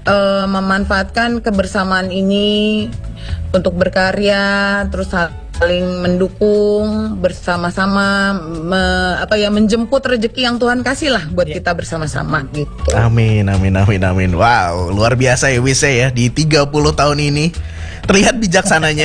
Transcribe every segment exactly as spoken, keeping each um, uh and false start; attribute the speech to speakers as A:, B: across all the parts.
A: uh, memanfaatkan kebersamaan ini untuk berkarya, terus saling mendukung bersama-sama, me, apa ya menjemput rezeki yang Tuhan kasih lah buat yeah. kita bersama-sama gitu.
B: Amin, amin, amin, amin. Wow, luar biasa ya Wise ya, di tiga puluh tahun ini terlihat bijaksananya.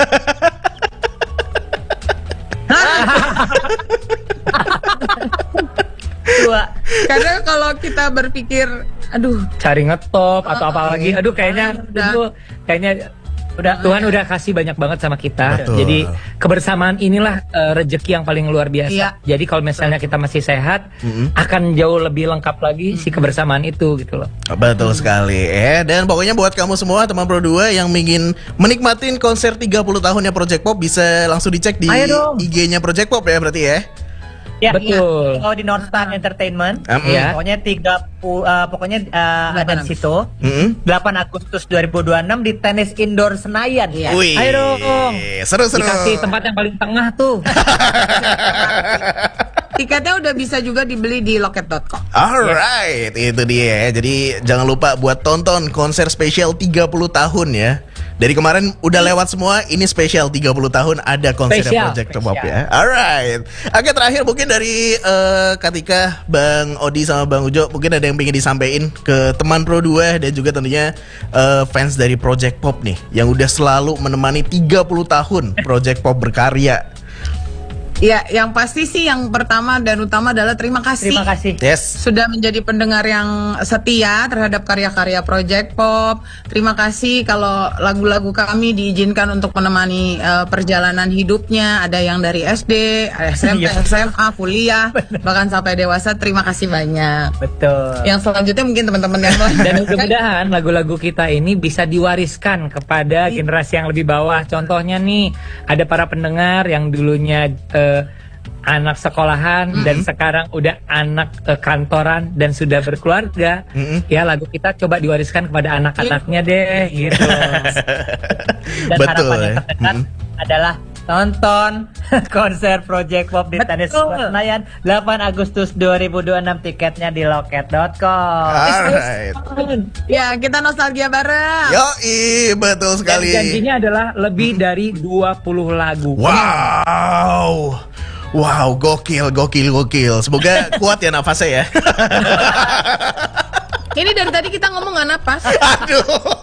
A: Tua. Karena kalau kita berpikir, aduh,
C: cari ngetop atau oh, apa lagi, aduh kayaknya, aduh, kayaknya udah Tuhan udah kasih banyak banget sama kita.
B: Betul.
C: Jadi kebersamaan inilah uh, rezeki yang paling luar biasa. Iya. Jadi kalau misalnya kita masih sehat, mm-hmm. akan jauh lebih lengkap lagi mm-hmm. si kebersamaan itu gitu loh.
B: Betul mm-hmm. sekali. Eh dan pokoknya buat kamu semua teman Pro dua yang ingin menikmatin konser tiga puluh tahunnya Project Pop, bisa langsung dicek di I G-nya Project Pop ya berarti ya.
D: Ya,
C: betul.
D: Ya. Kalau di Northstar Entertainment,
B: um,
D: ya. pokoknya tiga puluh, uh, pokoknya uh, ada di situ. Mm-hmm. delapan Agustus dua ribu dua puluh enam di Tenis Indoor Senayan.
B: Ya. Wih,
C: ayo dong.
B: Seru-seru.
C: Dikasih tempat yang paling tengah tuh.
A: Tiketnya udah bisa juga dibeli di loket dot com.
B: Alright, yeah. Itu dia. Jadi jangan lupa buat tonton konser spesial tiga puluh tahun ya. Dari kemarin udah lewat semua, ini spesial tiga puluh tahun ada konser Project Pop ya. Alright. Oke, terakhir mungkin dari uh, Katika, Bang Odi sama Bang Ujo, mungkin ada yang pengen disampaikan ke teman Pro dua dan juga tentunya uh, fans dari Project Pop nih yang udah selalu menemani tiga puluh tahun Project Pop berkarya.
A: Ya, yang pasti sih yang pertama dan utama adalah terima kasih.
D: Terima kasih.
B: Yes.
A: Sudah menjadi pendengar yang setia terhadap karya-karya Project Pop. Terima kasih kalau lagu-lagu kami diizinkan untuk menemani uh, perjalanan hidupnya. Ada yang dari S D, S M P, S M A, kuliah, bahkan sampai dewasa. Terima kasih banyak.
D: Betul.
A: Yang selanjutnya mungkin teman-teman yang lain.
C: Dan mudah-mudahan lagu-lagu kita ini bisa diwariskan kepada generasi yang lebih bawah. Contohnya nih, ada para pendengar yang dulunya uh, anak sekolahan mm-hmm. dan sekarang udah anak uh, kantoran dan sudah berkeluarga, mm-hmm. ya lagu kita coba diwariskan kepada anak-anaknya deh gitu.
D: Dan
B: betul,
D: harapan yang
B: ya.
D: terdekat
B: mm-hmm.
D: adalah tonton konser Project Pop di Tenis Senayan delapan Agustus dua ribu dua puluh enam, tiketnya di loket dot com.
B: Alright.
A: Ya, kita nostalgia bareng.
B: Yoi, betul sekali.
C: Dan janjinya adalah lebih dari dua puluh lagu.
B: Wow. Wow, gokil, gokil, gokil. Semoga kuat ya nafasnya ya.
A: Ini dari tadi kita ngomong gak napas.
B: Aduh.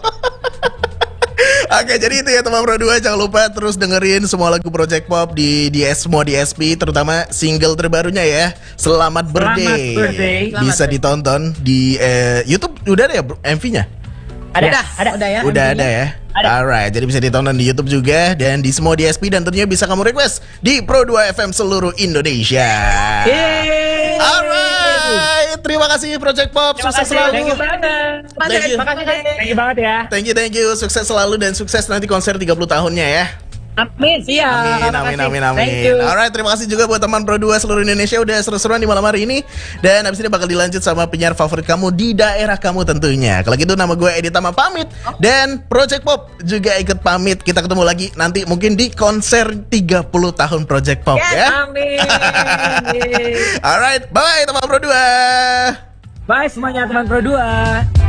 B: Oke, jadi itu ya teman Pro dua, jangan lupa terus dengerin semua lagu Project Pop di di semua di S P, terutama single terbarunya ya. Selamat Birthday.
C: Selamat Birthday.
B: Bisa ditonton di eh, YouTube. Udah ada ya M V-nya?
D: Ada,
A: Udah,
D: ada,
A: udah ya.
B: Udah ada ya.
D: Ada.
B: Alright, jadi bisa ditonton di YouTube juga dan di semua di S P, dan tentunya bisa kamu request di Pro dua F M seluruh Indonesia.
C: Yeay.
B: Alright, terima kasih Project Pop,
D: Terima
B: sukses
D: kasih.
B: selalu.
C: Thank you banget.
B: Thank you.
D: Makasih,
C: Thank you banget ya.
B: Thank you, thank you. Sukses selalu dan sukses nanti konser tiga puluh tahunnya ya.
D: Amin.
C: Siap.
B: Amin, amin, amin,
D: Thank
B: amin.
D: you.
B: Alright, terima kasih juga buat teman Pro dua seluruh Indonesia udah seru-seruan di malam hari ini. Dan abis ini bakal dilanjut sama penyiar favorit kamu di daerah kamu tentunya. Kalau gitu nama gue Edi Tama pamit. Dan Project Pop juga ikut pamit. Kita ketemu lagi nanti mungkin di konser tiga puluh tahun Project Pop
C: Yes,
B: ya.
C: amin.
B: Alright, bye teman Pro dua.
C: Bye semuanya teman Pro dua.